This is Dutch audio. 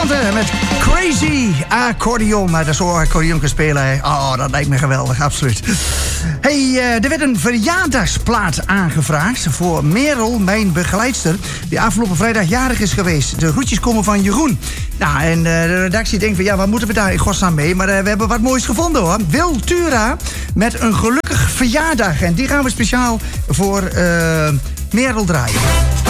muzikanten met Crazy Accordeon. Dat is accordeon kunnen spelen. Oh, dat lijkt me geweldig, absoluut. Hey, er werd een verjaardagsplaat aangevraagd voor Merel, mijn begeleidster, die afgelopen vrijdag jarig is geweest. De groetjes komen van Jeroen. Nou, en de redactie denkt van, ja, wat moeten we daar in godsnaam mee? Maar we hebben wat moois gevonden, hoor. Wiltura met een gelukkig verjaardag. En die gaan we speciaal voor Merel draaien.